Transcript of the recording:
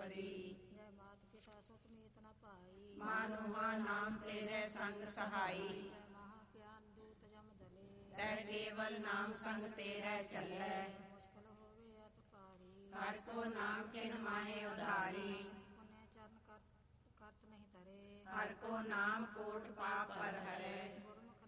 ਪਦੀ। ਜੈ ਮਾਤ ਪਿਤਾ ਸੁਤ ਮੀਤ ਨ ਪਾਈ, ਮਾਨੁਹਾ ਨਾਮ ਤੇਰੇ ਸੰਗ ਸਹਾਈ। ਜੈ ਮਹਾ ਪਿਆਨ ਦੂਤ ਜਮ ਦਲੇ, ਤੈ ਕੇਵਲ ਨਾਮ ਸੰਗ ਤੇਰੇ ਚੱਲੈ। ਮੁਸ਼ਕਲ ਹੋਵੇ ਅਤ ਭਾਰੀ, ਹਰਿ ਕੋ ਨਾਮ ਕਿਨ ਮਾਹੇ ਉਧਾਰੀ। ਪੁਨਿ ਚਰਨ ਕਰਤ ਨਹੀਂ ਧਰੇ, ਹਰਿ ਕੋ ਨਾਮ ਕੋਟ ਪਾਪ ਪਰ ਹਰੈ।